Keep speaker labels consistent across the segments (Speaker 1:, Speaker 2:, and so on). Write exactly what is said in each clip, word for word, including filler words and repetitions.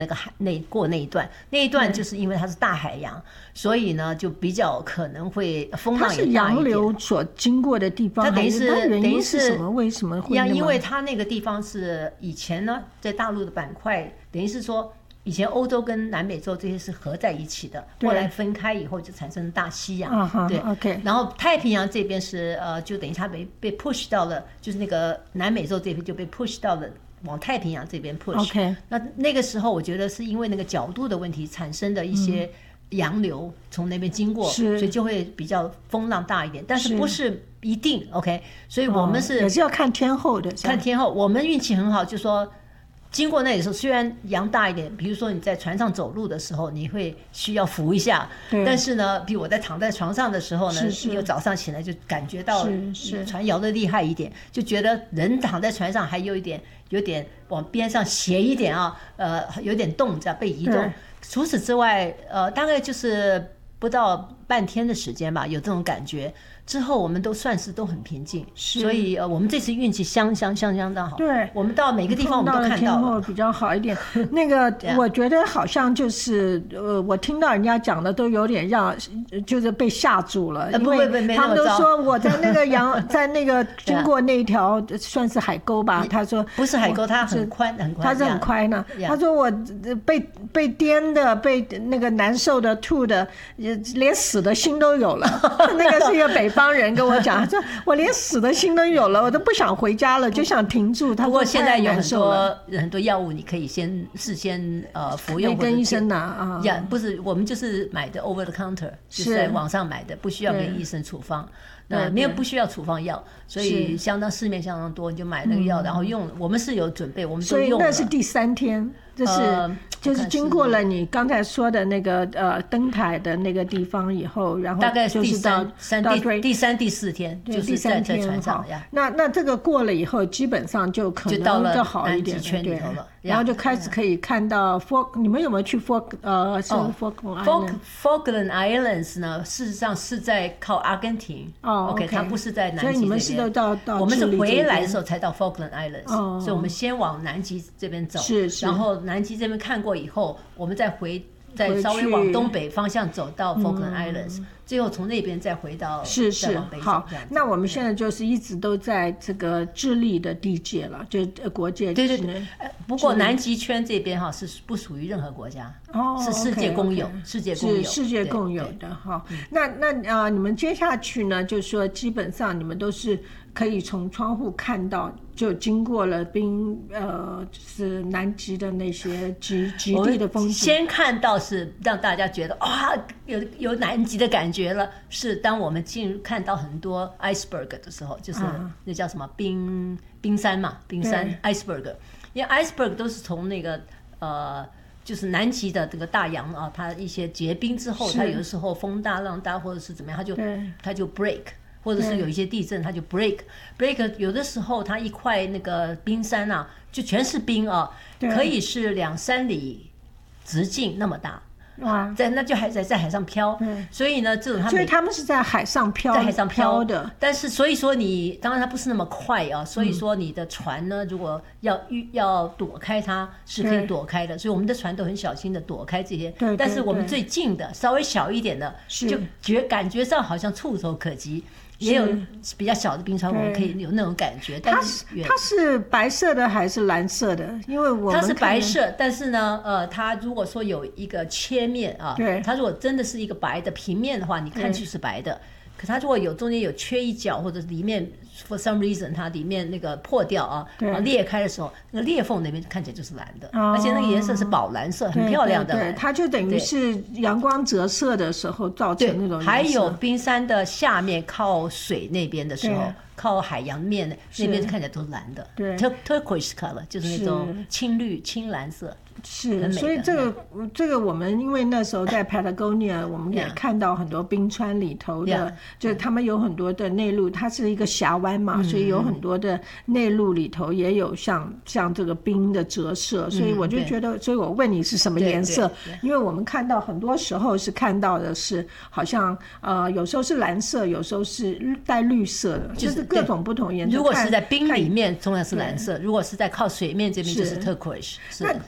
Speaker 1: 那个海那过那一段，那一段就是因为它是大海洋，所以呢就比较可能会风浪也大一点。
Speaker 2: 它是洋流所经过的地方，
Speaker 1: 它等于是
Speaker 2: 等于是什么？为什么会那么？
Speaker 1: 因为它那个地方是以前呢在大陆的板块，等于是说以前欧洲跟南美洲这些是合在一起的，后来分开以后就产生大西洋。
Speaker 2: 啊、对
Speaker 1: ，OK。然后太平洋这边是呃，就等于它被被 push 到了，就是那个南美洲这边就被 push 到了。往太平洋这边 push， 那那个时候我觉得是因为那个角度的问题产生的一些洋流从那边经过，所以就会比较风浪大一点，但是不是一定 OK， 所以我们是、
Speaker 2: 哦、也是要看天候的，
Speaker 1: 看天候。我们运气很好，就说经过那里的时候，虽然洋大一点，比如说你在船上走路的时候，你会需要扶一下，但是呢，比如我在躺在床上的时候呢，因为早上起来就感觉到船摇得厉害一点，就觉得人躺在船上还有一点。有点往边上斜一点啊，呃，有点动，这样被移动。除此之外，呃，大概就是不到半天的时间吧，有这种感觉。之后我们都算是都很平静，所以呃，我们这次运气相相相相当好。
Speaker 2: 对，
Speaker 1: 我们到每个地方我们都看到了，
Speaker 2: 比较好一点。那个我觉得好像就是呃，我听到人家讲的都有点让，就是被吓住了，因为他们都说我在那个洋，在那个经过那条算是海沟吧，他说
Speaker 1: 不是海沟，它很宽很宽，
Speaker 2: 它是很宽呢。他说我被被颠的，被那个难受的、吐的，连死的心都有了。那个是一个北方人跟我讲，他说我连死的心都有了，我都不想回家了，就想停住。他
Speaker 1: 不过现在有很多很多药物，你可以先事先呃服用，
Speaker 2: 跟医生拿啊。
Speaker 1: 呀，不是，我们就是买的 over the counter， 就是在网上买的，不需要给医生处方。那没有不需要处方药，所以相当市面相当多，你就买那个药，然后用。我们是有准备，我们都用了。
Speaker 2: 所以那是第三天，就是就是经过了你刚才说的那个呃灯台的那个地方以后，然后
Speaker 1: 大概
Speaker 2: 就是到
Speaker 1: 三第第三第四天，就是在在船上呀。
Speaker 2: 那那这个过了以后，基本上就可能就好一点，
Speaker 1: 圈里头了。
Speaker 2: 然后就开始可以看到 Falk， 你们有没有去 Falk 呃是 Falkland
Speaker 1: Islands？ Falkland Islands 呢，事实上是在靠阿根廷。
Speaker 2: 哦
Speaker 1: ，OK， 它不是在南极这边。
Speaker 2: 所以你们是都到到
Speaker 1: 我们是回来的时候才到 Falkland Islands，所以我们先往南极这边走，
Speaker 2: 是是。
Speaker 1: 然后南极这边看过以后，我们再回。再稍微往东北方向走到 Falkland Islands，嗯、最后从那边再回到
Speaker 2: 是是好。那我们现在
Speaker 1: 就
Speaker 2: 是一直都在这个智利的地界了，就国界。
Speaker 1: 对对对。不过南极圈这边哈是不属于任何国家，
Speaker 2: 哦，
Speaker 1: 是世界公有，
Speaker 2: okay,
Speaker 1: 世界公有，
Speaker 2: 是世界共有的哈。那那啊、呃，你们接下去呢，就是说基本上你们都是可以从窗户看到。就经过了冰呃，就是南极的那些极极地的风景。
Speaker 1: 先看到是让大家觉得哇，有有南极的感觉了。是当我们进入看到很多 iceberg 的时候，就是那叫什么冰冰山嘛，冰山 iceberg。因为 iceberg 都是从那个呃，就是南极的这个大洋啊，它一些结冰之后，它有的时候风大浪大或者是怎么样，它就它就 break。或者是有一些地震，它就 break break， 有的时候它一块那个冰山啊，就全是冰啊，可以是两三里直径那么大。哇，在那就还在在海上飘，所以呢，这种他们
Speaker 2: 所以他们是在海上飘，
Speaker 1: 在海上飘
Speaker 2: 的。
Speaker 1: 但是所以说你当然它不是那么快啊，所以说你的船呢，如果要要躲开它是可以躲开的，所以我们的船都很小心的躲开这些。
Speaker 2: 对，
Speaker 1: 但是我们最近的稍微小一点的，就觉感觉上好像触手可及。也有比较小的冰川，我们可以有那种感觉。
Speaker 2: 它是它是白色的还是蓝色的？因为我们
Speaker 1: 它是白色，但是呢，呃，它如果说有一个切面啊，它如果真的是一个白的平面的话，你看去是白的。可它如果有中间有缺一角，或者里面 for some reason 它里面那个破掉啊，啊裂开的时候，那个裂缝那边看起来就是蓝的，哦、而且那个颜色是宝蓝色，很漂亮的蓝。
Speaker 2: 对，它就等于是阳光折射的时候造成那种颜色。
Speaker 1: 还有冰山的下面靠水那边的时候，靠海洋面那边看起来都是蓝的，对 ，turquoise color 就是那种青绿青蓝色。
Speaker 2: 是，所以这个这个我们因为那时候在 Patagonia， 我们也看到很多冰川里头的， yeah. 就是他们有很多的内陆，它是一个峡湾嘛，嗯、所以有很多的内陆里头也有像像这个冰的折射，所以我就觉得，嗯、所以我问你是什么颜色，因为我们看到很多时候是看到的是好像呃有时候是蓝色，有时候是带绿色的，就是、就是各种不同颜色。
Speaker 1: 如果是在冰里面，通常是蓝色；如果是在靠水面这边，就是 turquoise。
Speaker 2: 那那。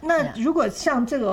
Speaker 2: 如果像这个